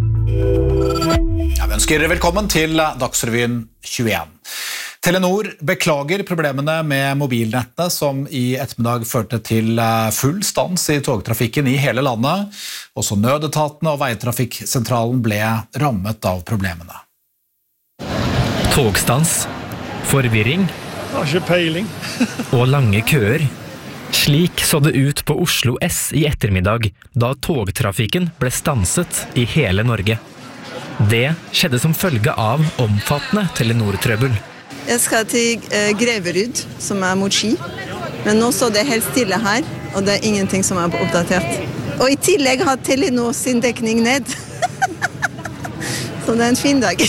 Jeg ønsker velkommen til Dagsrevyen tjueen. Telenor beklager problemene med mobilnettene som i ettermiddag førte til full stans i togtrafikken i hele landet. Også nødetatene og veitrafikksentralen ble rammet av problemene. Togstans, forvirring Har ikke peiling. og lange køer. Slik så det ut på Oslo S i ettermiddag, da togtrafikken ble stanset i hele Norge. Det skjedde som følge av omfattende Telenor-trøbbel. Jeg skal til eh, Greverud, som er mot Ski. Men nå så det helt stille her, og det er ingenting som er oppdatert. Og i tillegg har Telenor sin dekning ned. Så det er en fin dag.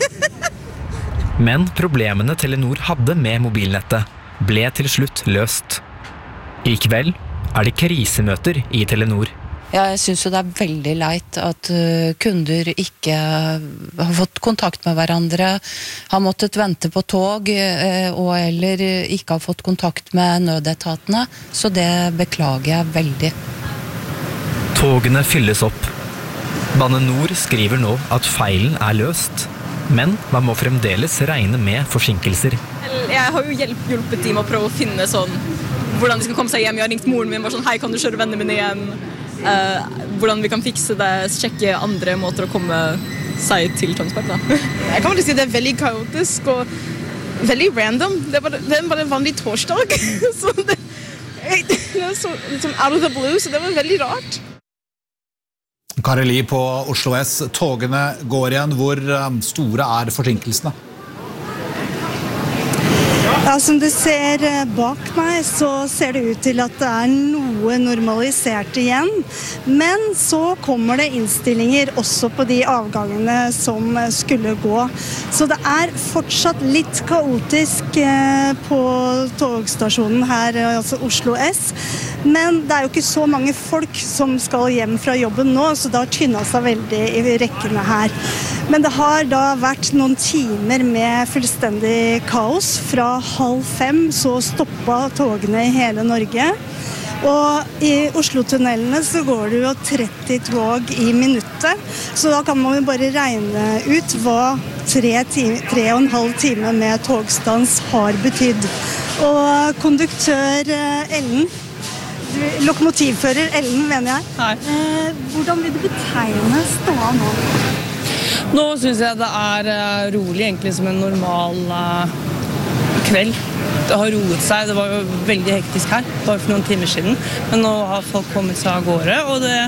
Men problemene Telenor hadde med mobilnettet ble til slutt løst. I kveld er det krisemøter i Telenor. Ja, jeg synes jo det er veldig leit at kunder ikke har fått kontakt med hverandre, har måttet vente på tog, og eller ikke har fått kontakt med nødetatene, så det beklager jeg veldig. Togene fylles opp. Bane Nor skriver nå at feilen er løst, men man må fremdeles regne med forsinkelser. Jeg har jo hjulpet dem å prøve å finne sånn, hvordan de skal komme seg hjem. Jeg har ringt moren min, bare sånn, hei, kan du kjøre vennene mine hjem? Uh, hvordan vi kan fikse det, sjekke andre måter å komme seg til Tønsberg da. Jeg kan vel si det er veldig kaotisk og veldig random. Det var, det var en vanlig torsdag, så det, det er så liksom out of the blue, så det var veldig rart. Kari Li på Oslo S, togene går igjen. Hvor store er forsinkelsene? Ja, som du ser bak meg, så ser det ut til at det er noe normalisert igjen. Men så kommer det innstillinger også på de avgangene som skulle gå. Så det er fortsatt litt kaotisk på togstasjonen her, altså Oslo S. Men det er jo ikke så mange folk som skal hjem fra jobben nå, så det har tynnet seg veldig i rekkene her. Men det har da vært noen timer med fullstendig kaos. Fra halv fem så stoppet togene i hele Norge. Og i Oslo-tunnelene så går det jo tretti tog i minuttet. Så da kan man jo bare regne ut hva tre, time, tre og en halv time med togstans har betydd. Og konduktør Ellen, lokomotivfører Ellen, mener jeg. Hei. Hvordan vil du betegne ståa nå? Nå synes jeg det er rolig, egentlig som en normal uh, kveld. Det har roet seg, det var jo veldig hektisk her, bare for noen timer siden. Men nå har folk kommet seg av gårde, og det,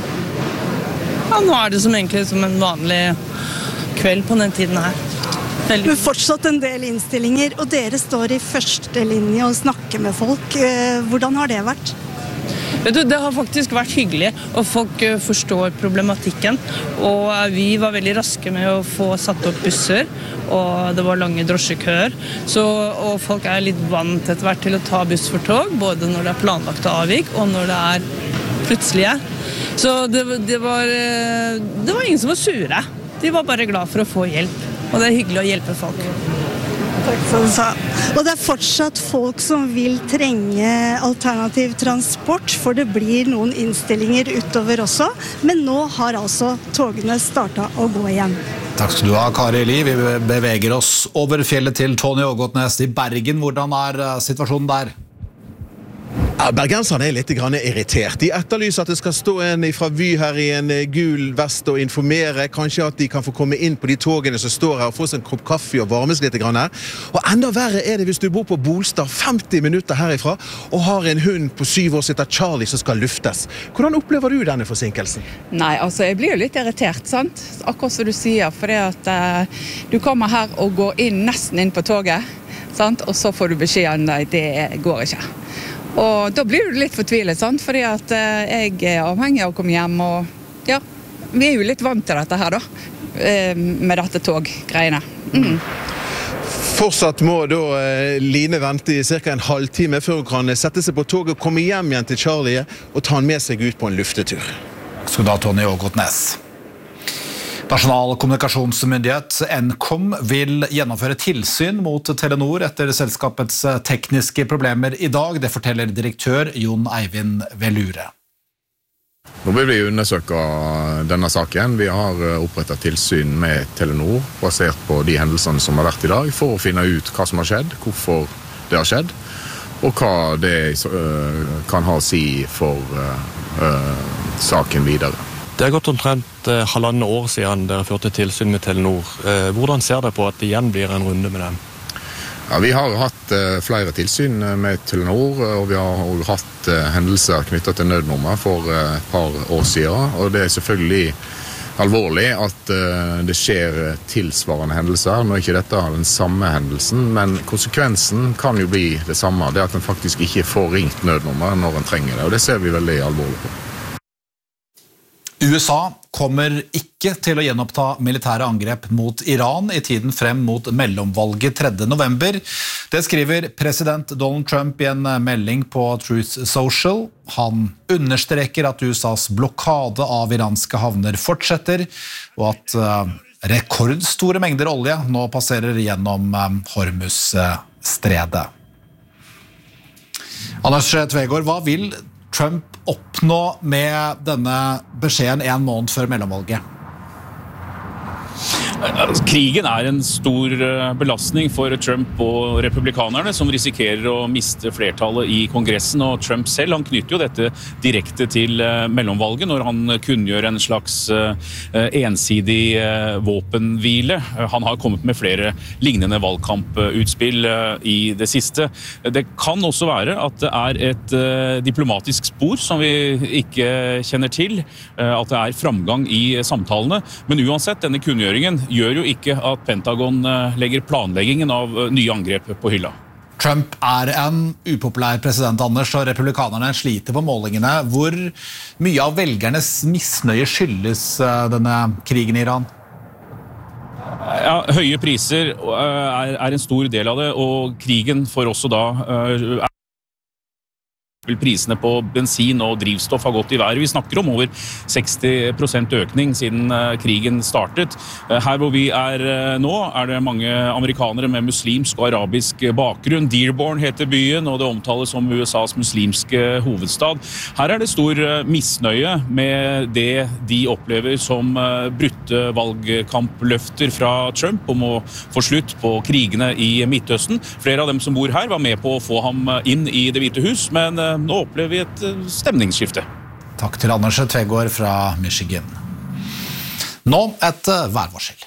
ja, nå er det som egentlig som en vanlig kveld på den tiden her. Veldig. Men fortsatt en del innstillinger, og dere står i første linje og snakker med folk. Hvordan har det vært? Vet du, det har faktisk vært hyggelig, og folk forstår problematikken. Og vi var veldig raske med å få satt opp busser, og det var lange drosjekøer. Så, og folk er litt vant etter hvert til å ta buss for tog, både når det er planlagte avvik, og når det er plutselige. Så det, det, var, det var ingen som var sure. De var bare glad for å få hjelp, og det er hyggelig å hjelpe folk. Takk for det sa. Og det er fortsatt folk som vil trenge alternativ transport, for det blir noen innstillinger utover også. Men nå har altså togene startet å gå igjen. Takk skal du ha, Kari Li. Vi beveger oss over fjellet til Tony Ågotnes i Bergen. Hvordan er situasjonen der? Ja, bergenserne er litt grann irritert. De etterlyser at det skal stå en fra Vy her i en gul vest og informere. Kanskje at de kan få komme inn på de togene som står her og få seg en kopp kaffe og varmes litt grann her. Og enda verre er det hvis du bor på Bolstad femti minutter herifra og har en hund på syv år som heter Charlie som skal luftes. Hvordan opplever du denne forsinkelsen? Nei, altså jeg blir jo litt irritert, sant? Akkurat som du sier, for det at uh, du kommer her og går inn nesten inn på toget, sant? Og så får du beskjed nei, det går ikke. Og da blir du litt fortvilet, sant? Fordi at uh, jeg er avhengig av å komme hjem, og ja, vi er jo litt vant til dette her da, uh, med dette toggreiene. Mm. Fortsatt må da uh, Line vente i cirka en halvtime før hun kan sette seg på toget og komme hjem igjen til Charlie og ta han med seg ut på en luftetur. Skal du ha, Tony Ågotnes. Nasjonal kommunikasjonsmyndighet Nkom vil gjennomføre tilsyn mot Telenor etter selskapets tekniske problemer i dag. Det forteller direktør Jon Eivind Velure. Nå vil vi undersøke denne saken. Vi har opprettet tilsyn med Telenor basert på de hendelsene som har vært i dag, for å finne ut hva som har skjedd, hvorfor det har skjedd, og hva det kan ha å si for uh, saken videre. Det har gått omtrent eh, halvandet år siden dere førte tilsyn med Telenor. Eh, hvordan ser dere på at det igjen blir en runde med dem? Ja, vi har hatt eh, flere tilsyn med Telenor, og vi har også hatt eh, hendelser knyttet til nødnummer for eh, et par år siden. Og det er selvfølgelig alvorlig at eh, det skjer tilsvarende hendelser. Nå er ikke dette den samme hendelsen, men konsekvensen kan jo bli det samme. Det at en faktisk ikke får ringt nødnummer når en trenger det, og det ser vi veldig alvorlig på. U S A kommer ikke til å gjenoppta militære angrep mot Iran i tiden frem mot mellomvalget tredje november. Det skriver president Donald Trump i en melding på Truth Social. Han understreker at U S A's blokade av iranske havner fortsetter, og at uh, rekordstore mengder olje nå passerer gjennom um, Hormuz-stredet. Anders Tvegård, hva vil Trump oppnå med denne beskjeden en måned før mellomvalget? Krigen er en stor belastning for Trump og republikanerne, som risikerer å miste flertallet i Kongressen, og Trump selv han knytter jo dette direkte til mellomvalget når han kunngjør en slags ensidig våpenhvile. Han har kommet med flere lignende valgkamputspill i det siste. Det kan også være at det er et diplomatisk spor som vi ikke kjenner til, at det er framgang i samtalene, men uansett, denne kunngjøringen gjør jo ikke at Pentagon legger planleggingen av nye angrep på hylla. Trump er en upopulær president, Anders, og republikanerne sliter på målingene. Hvor mye av velgernes misnøye skyldes denne krigen i Iran? Ja, høye priser er, er en stor del av det, og krigen får også da er prisene på bensin og drivstoff har gått i været. Vi snakker om over seksti prosent økning siden krigen startet. Her hvor vi er nå, er det mange amerikanere med muslimsk og arabisk bakgrunn. Dearborn heter byen, og det omtales som U S A's muslimske hovedstad. Her er det stor misnøye med det de opplever som brutte valgkampløfter fra Trump om å få slutt på krigene i Midtøsten. Flere av dem som bor her var med på å få ham inn i Det hvite hus, men nå opplever vi et stemningsskifte. Takk til Anders Tvegård fra Michigan. Nå et værvarsel.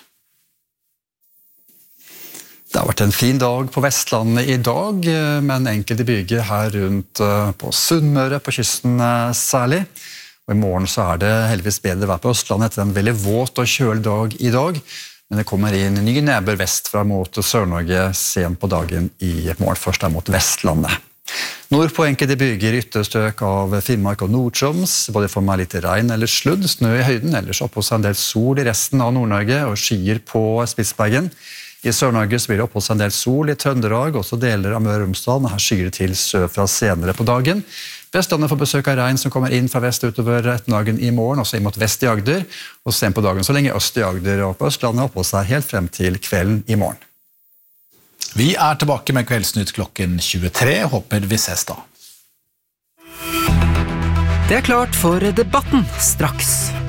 Det har vært en fin dag på Vestlandet i dag, men enkelte byer her rundt på Sunnmøre, på kysten særlig. Og i morgen så er det heldigvis bedre vær på Østlandet etter en veldig våt og kjølig dag i dag. Men det kommer inn ny nedbør vest fra mot Sør-Norge sent på dagen i morgen, først der mot Vestlandet. Nord på enkelte bygger ytterstøk av Finnmark og Nord-Troms, både for meg litt regn eller sludd, snø i høyden, ellers opp hos en del sol i resten av Nord-Norge og skyer på Spitsbergen. I Sør-Norge så blir det opp hos en del sol i Trøndelag, også deler av Møre og Romsdal, her skyer det til sørfra senere på dagen. Vestlandet får besøk av regn som kommer inn fra vest utover ettermiddagen i morgen, også inn mot vest i Agder, og sent på dagen så lenge øst i Agder og på Østlandet opp hos seg helt frem til kvelden i morgen. Vi er tilbake med Kveldsnytt klokken tjuetre. Håper vi ses da. Det er klart for debatten straks.